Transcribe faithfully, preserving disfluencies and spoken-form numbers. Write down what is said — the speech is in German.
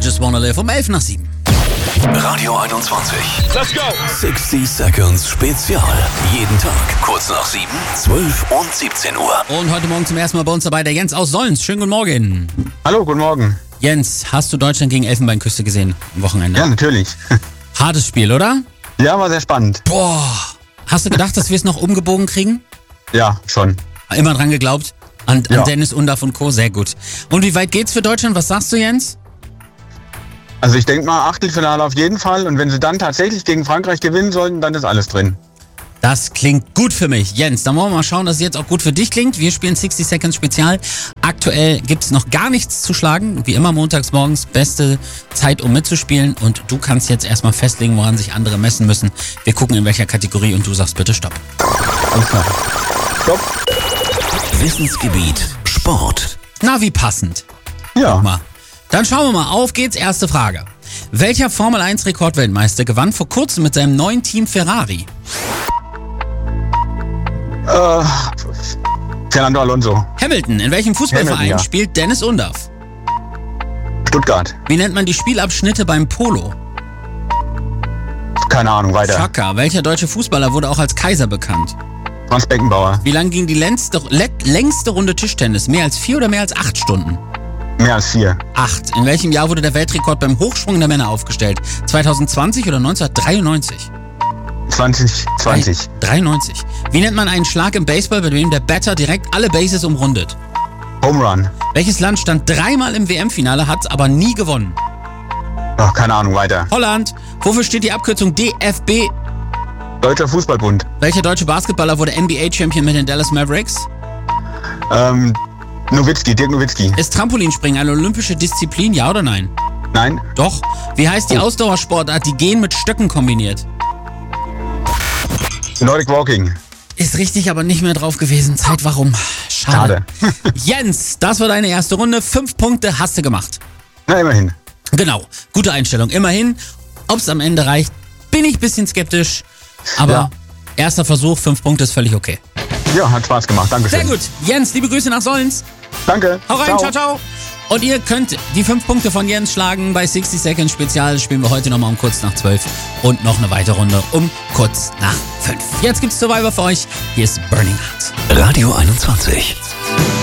Just Wanna Live um elf nach sieben. Radio einundzwanzig. Let's go! sechzig Seconds Spezial. Jeden Tag kurz nach sieben, zwölf und siebzehn Uhr. Und heute Morgen zum ersten Mal bei uns dabei der Jens aus Solms. Schönen guten Morgen. Hallo, guten Morgen. Jens, hast du Deutschland gegen Elfenbeinküste gesehen am Wochenende? Ja, natürlich. Hartes Spiel, oder? Ja, war sehr spannend. Boah. Hast du gedacht, dass wir es noch umgebogen kriegen? Ja, schon. Immer dran geglaubt? An, an Ja. Dennis Undaff und Co. Sehr gut. Und wie weit geht's für Deutschland? Was sagst du, Jens? Also ich denke mal Achtelfinale auf jeden Fall. Und wenn sie dann tatsächlich gegen Frankreich gewinnen sollten, dann ist alles drin. Das klingt gut für mich. Jens, dann wollen wir mal schauen, dass es jetzt auch gut für dich klingt. Wir spielen sechzig Seconds Spezial. Aktuell gibt's noch gar nichts zu schlagen. Wie immer montags morgens beste Zeit, um mitzuspielen. Und du kannst jetzt erstmal festlegen, woran sich andere messen müssen. Wir gucken, in welcher Kategorie und du sagst bitte Stopp. Alles klar. Stopp. Wissensgebiet Sport. Na, wie passend. Ja. Mal. Dann schauen wir mal. Auf geht's. Erste Frage. Welcher Formel eins Rekordweltmeister gewann vor kurzem mit seinem neuen Team Ferrari? Äh, Fernando Alonso. Hamilton. In welchem Fußballverein Hamilton, ja. spielt Dennis Undaff? Stuttgart. Wie nennt man die Spielabschnitte beim Polo? Keine Ahnung, weiter. Chaka. Welcher deutsche Fußballer wurde auch als Kaiser bekannt? Franz Beckenbauer. Wie lang ging die längste, let- längste Runde Tischtennis? Mehr als vier oder mehr als acht Stunden? Mehr als vier. Acht. In welchem Jahr wurde der Weltrekord beim Hochsprung der Männer aufgestellt? zwanzig zwanzig oder neunzehnhundertdreiundneunzig? zwanzig zwanzig. dreiundneunzig. Wie nennt man einen Schlag im Baseball, bei dem der Batter direkt alle Bases umrundet? Home Run. Welches Land stand dreimal im W M-Finale, hat aber nie gewonnen? Ach, keine Ahnung, weiter. Holland. Wofür steht die Abkürzung D F B? Deutscher Fußballbund. Welcher deutsche Basketballer wurde N B A-Champion mit den Dallas Mavericks? Ähm, Nowitzki, Dirk Nowitzki. Ist Trampolinspringen eine olympische Disziplin, ja oder nein? Nein? Doch. Wie heißt die Ausdauersportart, die Gehen mit Stöcken kombiniert? Nordic Walking. Ist richtig, aber nicht mehr drauf gewesen. Zeit, warum? Schade. Schade. Jens, das war deine erste Runde. Fünf Punkte hast du gemacht. Na, immerhin. Genau. Gute Einstellung. Immerhin. Ob es am Ende reicht, bin ich ein bisschen skeptisch. Aber Ja. erster Versuch, fünf Punkte ist völlig okay. Ja, hat Spaß gemacht. Dankeschön. Sehr gut. Jens, liebe Grüße nach Solms. Danke. Hau rein, ciao, ciao. Und ihr könnt die fünf Punkte von Jens schlagen. Bei sechzig Seconds Spezial spielen wir heute nochmal um kurz nach zwölf und noch eine weitere Runde um kurz nach fünf. Jetzt gibt's Survivor für euch. Hier ist Burning Heart. Radio einundzwanzig.